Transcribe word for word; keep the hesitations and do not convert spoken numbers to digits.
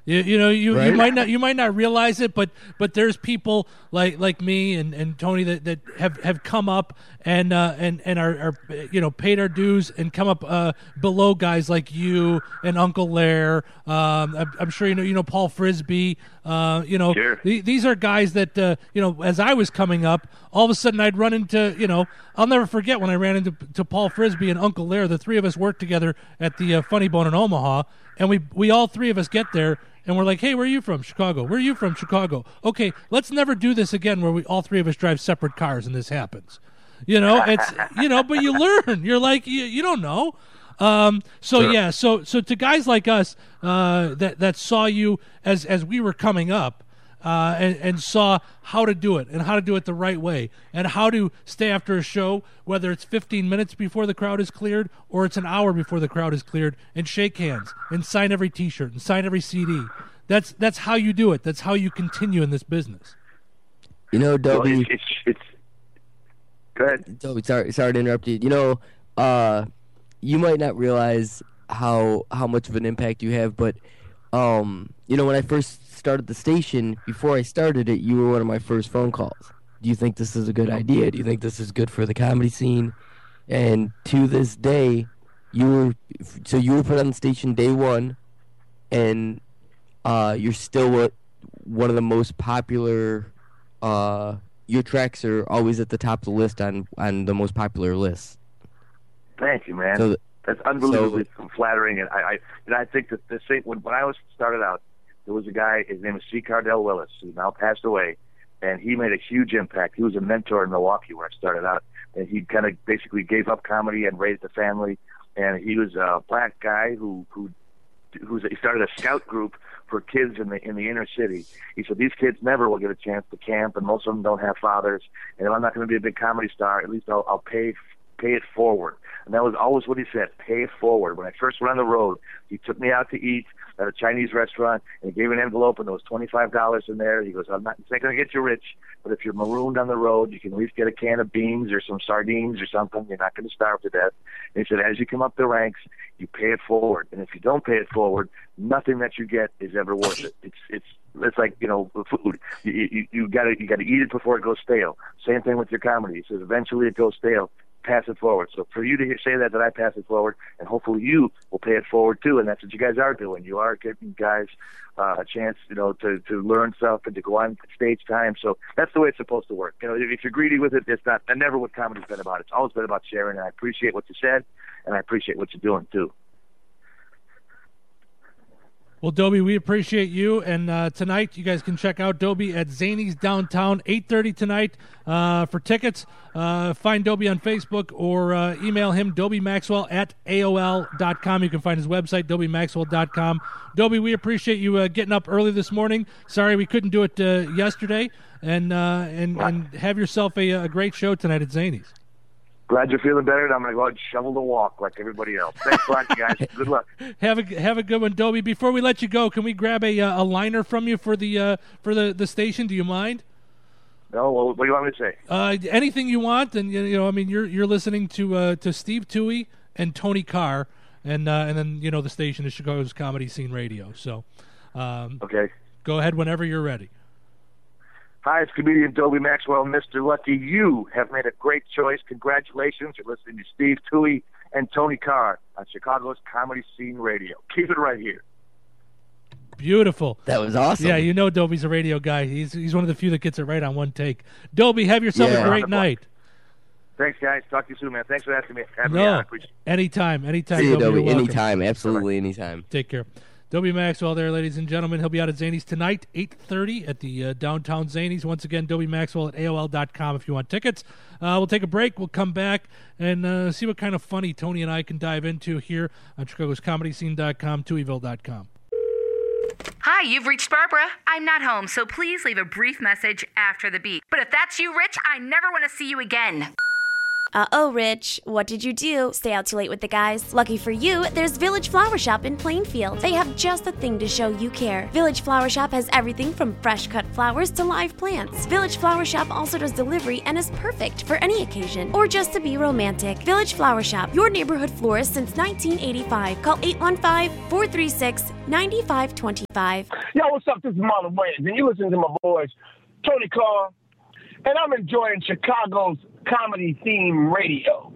You, you know, you, Right? you might not you might not realize it, but but there's people like like me and, and Tony that, that have, have come up and uh, and and are, are you know paid our dues and come up uh, below guys like you and Uncle Lair. Um, I'm, I'm sure you know you know Paul Frisbee. Uh, you know, Sure. th- these are guys that uh, you know. As I was coming up, all of a sudden I'd run into you know. I'll never forget when I ran into to Paul Frisbee and Uncle Lair. The three of us worked together at the uh, Funny Bone in Omaha, and we we all three of us get there. And we're like, hey, where are you from? Chicago. Where are you from? Chicago. Okay, let's never do this again where we all three of us drive separate cars and this happens. You know, it's you know, but you learn. You're like, you, you don't know. Um, so Sure. yeah, so so to guys like us uh, that that saw you as as we were coming up, uh, and, and saw how to do it and how to do it the right way and how to stay after a show, whether it's fifteen minutes before the crowd is cleared or it's an hour before the crowd is cleared, and shake hands and sign every T-shirt and sign every C D. That's that's how you do it. That's how you continue in this business. You know, Well, Dobie. it's, it's, it's go ahead. Dobie, sorry, sorry to interrupt you. You know, uh, you might not realize how how much of an impact you have, but um, you know, when I first started the station, before I started it, you were one of my first phone calls. Do you think this is a good idea? Do you think this is good for the comedy scene? And to this day, you were so you were put on the station day one, and uh, you're still what one of the most popular. Uh, your tracks are always at the top of the list on on the most popular lists. Thank you, man. So, That's unbelievably flattering, and I, I and I think that the same when, when I was started out, there was a guy. His name was C. Cardell Willis, who now passed away, and he made a huge impact. He was a mentor in Milwaukee where I started out, and he kind of basically gave up comedy and raised a family. And he was a black guy who who who's he started a scout group for kids in the in the inner city. He said these kids never will get a chance to camp, and most of them don't have fathers. And if I'm not going to be a big comedy star, at least I'll, I'll pay pay it forward. And that was always what he said, pay it forward. When I first went on the road, he took me out to eat at a Chinese restaurant, and he gave an envelope, and there was twenty-five dollars in there. He goes, I'm not, it's not going to get you rich, but if you're marooned on the road, you can at least get a can of beans or some sardines or something. You're not going to starve to death. And he said, as you come up the ranks, you pay it forward. And if you don't pay it forward, nothing that you get is ever worth it. It's it's it's like, you know, food. You you, you got to you got to eat it before it goes stale. Same thing with your comedy. He says eventually it goes stale. Pass it forward. So for you to hear, say that, that I pass it forward, and hopefully you will pay it forward too, and that's what you guys are doing. You are giving guys uh, a chance, you know, to, to learn stuff and to go on stage time. So that's the way it's supposed to work. You know, if you're greedy with it, it's not. And never what comedy's been about. It's always been about sharing, and I appreciate what you said, and I appreciate what you're doing too. Well, Dobie, we appreciate you, and uh, tonight you guys can check out Dobie at Zany's downtown, eight thirty tonight. Uh, for tickets, uh, find Dobie on Facebook or uh, email him, Dobie Maxwell at A O L dot com. You can find his website, Dobie Maxwell dot com. Dobie, we appreciate you uh, getting up early this morning. Sorry we couldn't do it uh, yesterday, and, uh, and and have yourself a, a great show tonight at Zany's. Glad you're feeling better, and I'm going to go out and shovel the walk like everybody else. Thanks a lot, you guys. Good luck. Have a have a good one, Dobie. Before we let you go, can we grab a uh, a liner from you for the uh, for the, the station? Do you mind? No, well, what do you want me to say? Uh, anything you want, and you know, I mean, you're you're listening to uh, to Steve Toohey and Tony Carr, and uh, and then you know the station is Chicago's Comedy Scene Radio. So, um, Okay. go ahead whenever you're ready. Hi, it's comedian Dobie Maxwell. Mister Lucky, you have made a great choice. Congratulations. You're listening to Steve Toohey and Tony Carr on Chicago's Comedy Scene Radio. Keep it right here. Beautiful. that was awesome. Yeah, you know Dobie's a radio guy. He's he's one of the few that gets it right on one take. Dobie, have yourself Yeah. a great night. Thanks, guys. Talk to you soon, man. Thanks for asking me. Having me No, on. I appreciate it. anytime, anytime. See you, Dobie, you're Dobie. welcome. Anytime. Absolutely anytime. Take care. Dobie Maxwell there, ladies and gentlemen. He'll be out at Zany's tonight, eight thirty at the uh, downtown Zany's. Once again, Dobie Maxwell at A O L dot com if you want tickets. Uh, we'll take a break. We'll come back and uh, see what kind of funny Tony and I can dive into here on Chicago's Comedy Scene dot com, Tooheyville dot com. Hi, you've reached Barbara. I'm not home, so please leave a brief message after the beep. But if that's you, Rich, I never want to see you again. Uh-oh, Rich. What did you do? Stay out too late with the guys? Lucky for you, there's Village Flower Shop in Plainfield. They have just the thing to show you care. Village Flower Shop has everything from fresh cut flowers to live plants. Village Flower Shop also does delivery and is perfect for any occasion or just to be romantic. Village Flower Shop, your neighborhood florist since nineteen eighty-five. Call eight one five, four three six, nine five two five. Yo, what's up? This is Marlon Wayans, and you listen to my boys, Tony Carr, and I'm enjoying Chicago's comedy theme radio.